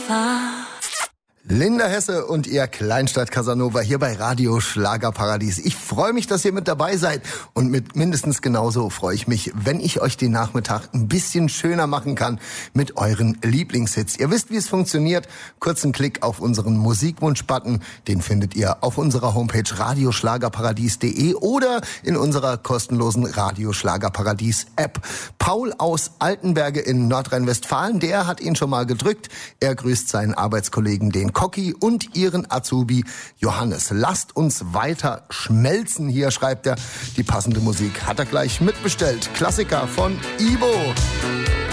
Linda Hesse und ihr Kleinstadt Casanova hier bei Radio Schlagerparadies. Ich freue mich, dass ihr mit dabei seid und mit mindestens genauso freue ich mich, wenn ich euch den Nachmittag ein bisschen schöner machen kann mit euren Lieblingshits. Ihr wisst, wie es funktioniert. Kurzen Klick auf unseren Musikwunsch-Button. Den findet ihr auf unserer Homepage radioschlagerparadies.de oder in unserer kostenlosen Radio Schlagerparadies App. Paul aus Altenberge in Nordrhein-Westfalen, der hat ihn schon mal gedrückt. Er grüßt seinen Arbeitskollegen, den Cocky, und ihren Azubi Johannes. Lasst uns weiter schmelzen hier, schreibt er. Die passende Musik hat er gleich mitbestellt. Klassiker von Ivo.